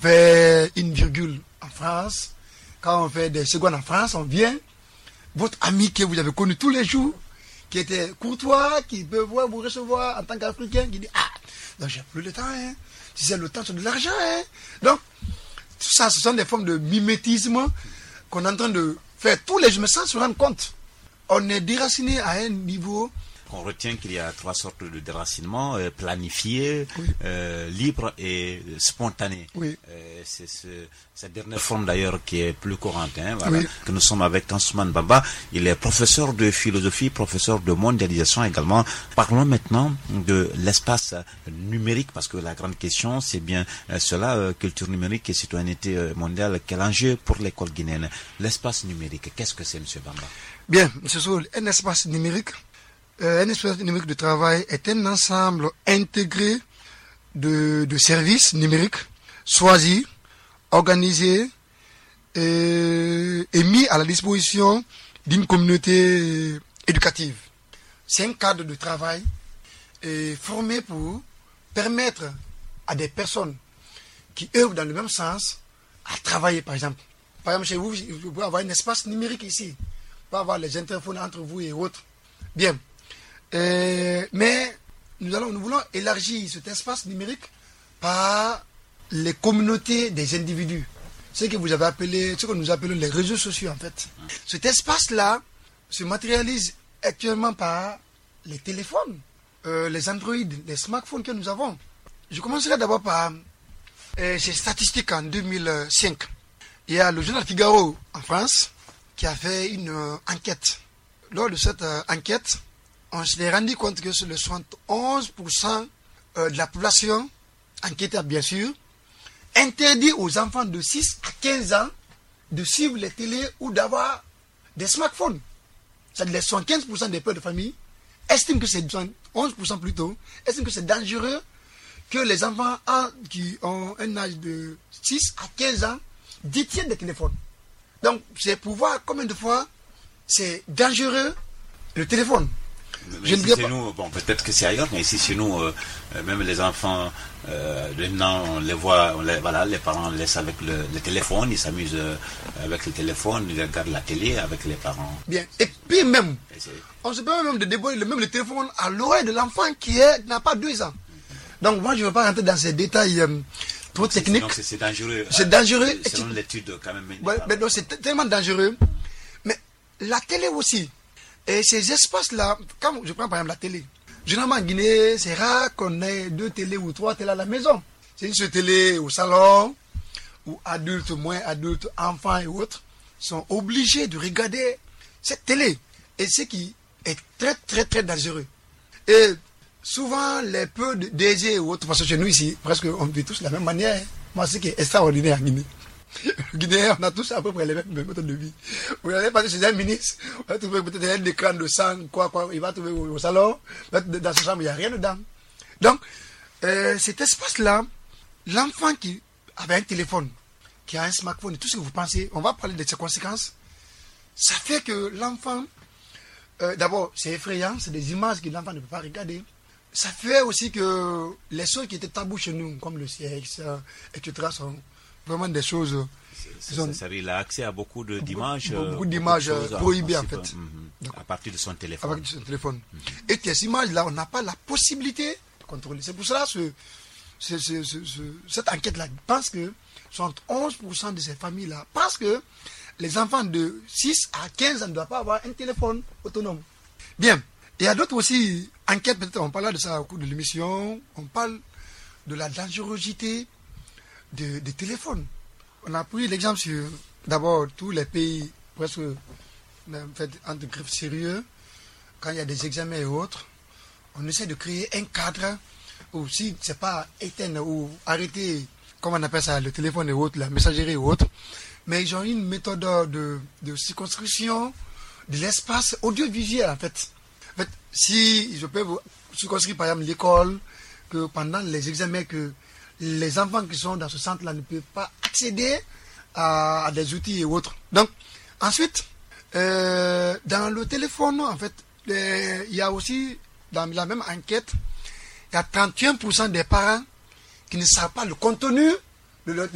fait une virgule en France, quand on fait des secondes en France, on vient, votre ami que vous avez connu tous les jours, qui était courtois, qui peut vous recevoir en tant qu'Africain, qui dit « Ah, donc j'ai plus le temps, hein. Si c'est le temps, c'est de l'argent, hein. » Donc, tout ça, ce sont des formes de mimétisme qu'on est en train de faire tous les jours, mais sans se rendre compte. On est déraciné à un niveau... On retient qu'il y a 3 sortes de déracinement, planifié, oui. Libre et spontané. Oui. C'est cette dernière forme d'ailleurs qui est plus courante. Hein, voilà, oui. Que nous sommes avec Ansoumana Bamba. Il est professeur de philosophie, professeur de mondialisation également. Parlons maintenant de l'espace numérique, parce que la grande question c'est bien cela, culture numérique et citoyenneté mondiale. Quel enjeu pour l'école guinéenne? L'espace numérique, qu'est-ce que c'est, M. Bamba? Bien, M. Soul, un espace numérique de travail est un ensemble intégré de services numériques choisis, organisés et mis à la disposition d'une communauté éducative. C'est un cadre de travail formé pour permettre à des personnes qui œuvrent dans le même sens à travailler, par exemple. Par exemple, chez vous, vous pouvez avoir un espace numérique ici. Vous pouvez avoir les interphones entre vous et autres. Bien. Mais nous voulons élargir cet espace numérique par les communautés des individus. Ce que vous avez appelé, ce que nous appelons les réseaux sociaux en fait. Cet espace-là se matérialise actuellement par les téléphones, les Android, les smartphones que nous avons. Je commencerai d'abord par ces statistiques en 2005. Il y a le journal Figaro en France qui a fait une enquête. Lors de cette enquête, on s'est rendu compte que sur le 71% de la population, enquêtée bien sûr, interdit aux enfants de 6 à 15 ans de suivre les télés ou d'avoir des smartphones. C'est-à-dire les 75% des pères de famille estiment que c'est 11% plutôt, estiment que c'est dangereux que les enfants qui ont un âge de 6 à 15 ans détiennent des téléphones. Donc, c'est pour voir combien de fois c'est dangereux le téléphone. Mais ici, chez nous, bon, peut-être que c'est ailleurs, mais ici chez nous, même les enfants, maintenant, on les voit, voilà, les parents laissent avec le téléphone, ils s'amusent avec le téléphone, ils regardent la télé avec les parents. Bien. Et puis même, on se permet même de dévoiler le téléphone à l'oreille de l'enfant qui n'a pas 2 ans. Donc moi, je ne veux pas rentrer dans ces détails trop techniques. Donc c'est dangereux. C'est dangereux. Selon l'étude quand même. Ouais, mais donc c'est tellement dangereux. Mais la télé aussi. Et ces espaces-là, quand je prends par exemple la télé, généralement en Guinée, c'est rare qu'on ait 2 télés ou 3 télés à la maison. C'est une seule télé au salon, où adultes, moins adultes, enfants et autres sont obligés de regarder cette télé. Et ce qui est très très très dangereux. Et souvent, les peu d'aisés ou autres, parce que chez nous ici, presque on vit tous de la même manière. Moi, ce qui est extraordinaire en Guinée. Guinéens, on a tous à peu près les mêmes méthodes de vie. Vous allez passer chez un ministre, vous allez trouver peut-être un écran de sang, quoi, il va trouver au salon, dans sa chambre, il n'y a rien dedans. Donc, cet espace-là, l'enfant qui avait un téléphone, qui a un smartphone, tout ce que vous pensez, on va parler de ses conséquences. Ça fait que l'enfant, d'abord, c'est effrayant, c'est des images que l'enfant ne peut pas regarder. Ça fait aussi que les choses qui étaient tabous chez nous, comme le sexe, etc., sont vraiment des choses. Il a accès à beaucoup d'images. Beaucoup d'images prohibées en fait. Donc, à partir de son téléphone. À partir de son téléphone. Et ces images-là, on n'a pas la possibilité de contrôler. C'est pour cela cette enquête-là pense que 71% de ces familles-là pensent que les enfants de 6 à 15 ans ne doivent pas avoir un téléphone autonome. Bien. Il y a d'autres aussi enquêtes, peut-être on parlera de ça au cours de l'émission, on parle de la dangerosité des téléphones. On a pris l'exemple sur, d'abord, tous les pays, presque, entre griffes sérieux, quand il y a des examens et autres, on essaie de créer un cadre où si c'est pas éteindre ou arrêter, comment on appelle ça, le téléphone et autres, la messagerie et autres, mais ils ont une méthode de circonscription de l'espace audiovisuel en fait. En fait, si je peux vous circonscrire par exemple l'école, que pendant les examens, que les enfants qui sont dans ce centre-là ne peuvent pas accéder à des outils et autres. Donc, ensuite, dans le téléphone, en fait, il y a aussi, dans la même enquête, il y a 31% des parents qui ne savent pas le contenu de leur